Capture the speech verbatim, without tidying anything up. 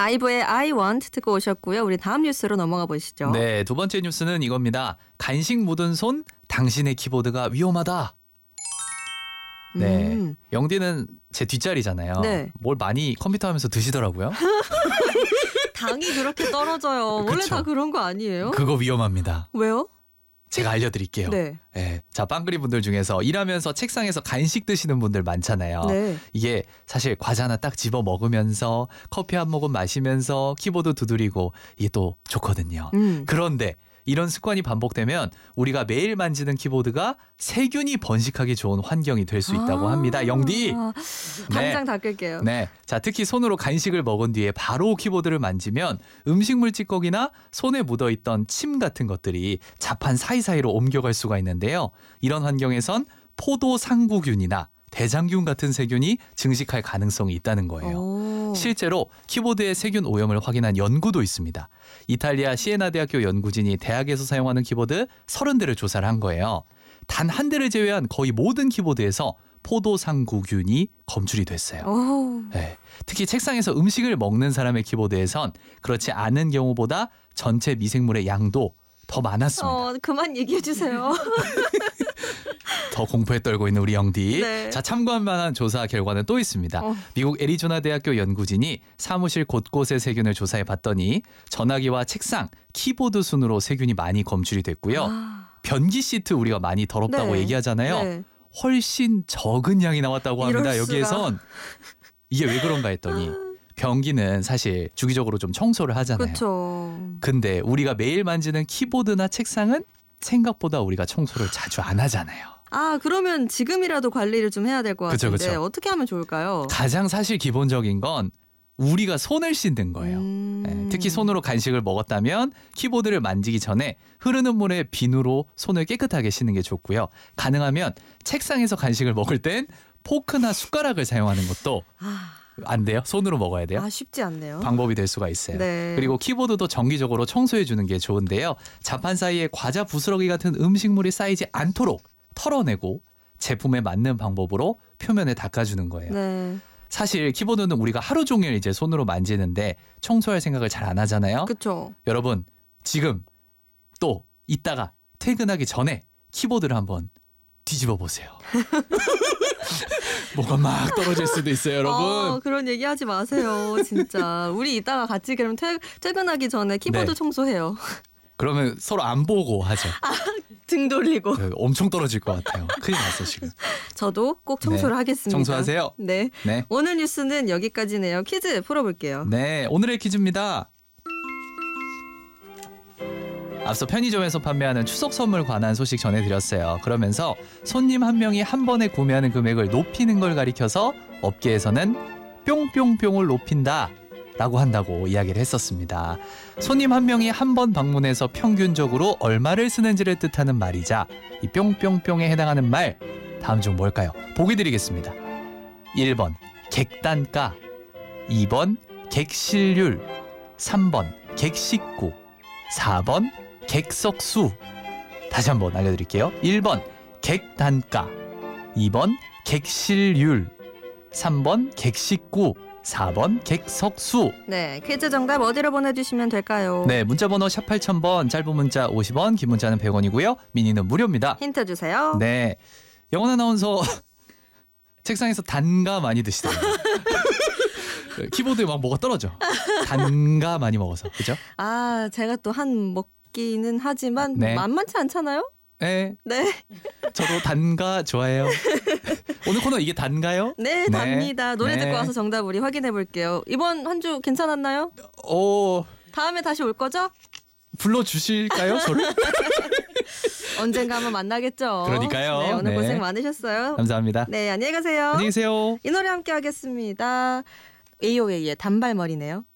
아이브의 I want 듣고 오셨고요. 우리 다음 뉴스로 넘어가 보시죠. 네, 두 번째 뉴스는 이겁니다. 간식 묻은 손, 당신의 키보드가 위험하다. 네, 음. 영디는 제 뒷자리잖아요. 네. 뭘 많이 컴퓨터 하면서 드시더라고요. 당이 그렇게 떨어져요. 원래 그쵸. 다 그런 거 아니에요? 그거 위험합니다. 왜요? 제가 알려드릴게요. 네. 네. 자, 빵그리 분들 중에서 일하면서 책상에서 간식 드시는 분들 많잖아요. 네. 이게 사실 과자 하나 딱 집어 먹으면서 커피 한 모금 마시면서 키보드 두드리고 이게 또 좋거든요. 음. 그런데 이런 습관이 반복되면 우리가 매일 만지는 키보드가 세균이 번식하기 좋은 환경이 될 수 있다고 아, 합니다. 영디. 아, 당장 닦을게요. 네. 자, 특히 손으로 간식을 먹은 뒤에 바로 키보드를 만지면 음식물 찌꺼기나 손에 묻어있던 침 같은 것들이 자판 사이사이로 옮겨갈 수가 있는데요. 이런 환경에선 포도상구균이나 대장균 같은 세균이 증식할 가능성이 있다는 거예요. 오. 실제로 키보드의 세균 오염을 확인한 연구도 있습니다. 이탈리아 시에나 대학교 연구진이 대학에서 사용하는 키보드 서른 대를 조사를 한 거예요. 단 한 대를 제외한 거의 모든 키보드에서 포도상구균이 검출이 됐어요. 오. 네. 특히 책상에서 음식을 먹는 사람의 키보드에선 그렇지 않은 경우보다 전체 미생물의 양도 더 많았습니다. 어, 그만 얘기해 주세요. 더 공포에 떨고 있는 우리 영디. 네. 자, 참고할 만한 조사 결과는 또 있습니다. 어. 미국 애리조나 대학교 연구진이 사무실 곳곳의 세균을 조사해 봤더니 전화기와 책상, 키보드 순으로 세균이 많이 검출이 됐고요. 아. 변기 시트 우리가 많이 더럽다고 네. 얘기하잖아요. 네. 훨씬 적은 양이 나왔다고 합니다. 이럴 수가. 여기에선 이게 왜 그런가 했더니 변기는 사실 주기적으로 좀 청소를 하잖아요. 그렇죠. 근데 우리가 매일 만지는 키보드나 책상은 생각보다 우리가 청소를 자주 안 하잖아요. 아, 그러면 지금이라도 관리를 좀 해야 될 것 그쵸, 같은데 그쵸. 어떻게 하면 좋을까요? 가장 사실 기본적인 건 우리가 손을 씻는 거예요. 음. 네, 특히 손으로 간식을 먹었다면 키보드를 만지기 전에 흐르는 물에 비누로 손을 깨끗하게 씻는 게 좋고요. 가능하면 책상에서 간식을 먹을 땐 포크나 숟가락을 사용하는 것도 아, 안 돼요. 손으로 먹어야 돼요. 아, 쉽지 않네요. 방법이 될 수가 있어요. 네. 그리고 키보드도 정기적으로 청소해 주는 게 좋은데요. 자판 사이에 과자 부스러기 같은 음식물이 쌓이지 않도록 털어내고 제품에 맞는 방법으로 표면을 닦아주는 거예요. 네. 사실 키보드는 우리가 하루 종일 이제 손으로 만지는데 청소할 생각을 잘 안 하잖아요. 그렇죠. 여러분 지금 또 이따가 퇴근하기 전에 키보드를 한번 뒤집어 보세요. 뭐가 막 떨어질 수도 있어요, 여러분. 어, 그런 얘기 하지 마세요. 진짜. 우리 이따가 같이 그럼 퇴, 퇴근하기 전에 키보드 네. 청소해요. 그러면 서로 안 보고 하죠. 등 돌리고. 네, 엄청 떨어질 것 같아요. 큰일 났어 지금. 저도 꼭 청소를 네. 하겠습니다. 청소하세요. 네. 네. 오늘 뉴스는 여기까지네요. 퀴즈 풀어볼게요. 네, 오늘의 퀴즈입니다. 앞서 편의점에서 판매하는 추석 선물 관한 소식 전해드렸어요. 그러면서 손님 한 명이 한 번에 구매하는 금액을 높이는 걸 가리켜서 업계에서는 뿅뿅뿅을 높인다 라고 한다고 이야기를 했었습니다. 손님 한 명이 한 번 방문해서 평균적으로 얼마를 쓰는지를 뜻하는 말이자 이 뿅뿅뿅에 해당하는 말 다음 중 뭘까요? 보기 드리겠습니다. 일 번 객단가, 이 번 객실률, 삼 번 객식구, 사 번 객석수. 다시 한번 알려드릴게요. 일 번 객단가, 이 번 객실률, 삼 번 객식구, 사 번 객석수. 네, 퀴즈 정답 어디로 보내주시면 될까요? 네, 문자번호 샵 팔천 번, 짧은 문자 오십 원, 긴 문자는 백 원이고요. 미니는 무료입니다. 힌트 주세요. 네, 영원 아나운서 책상에서 단가 많이 드시더라고요. 키보드에 막 뭐가 떨어져. 단가 많이 먹어서, 그죠? 아, 제가 또 한 먹기는 하지만 네. 만만치 않잖아요? 네, 네. 저도 단가 좋아해요. 오늘 코너 이게 단가요? 네, 네. 답니다. 노래 네. 듣고 와서 정답 우리 확인해 볼게요. 이번 한 주 괜찮았나요? 오, 다음에 다시 올 거죠? 불러주실까요, 저를? 언젠가 한번 만나겠죠. 그러니까요. 네, 오늘 네. 고생 많으셨어요. 감사합니다. 네, 안녕히 가세요. 안녕히 계세요. 이 노래 함께 하겠습니다. 에이오에이의 단발머리네요.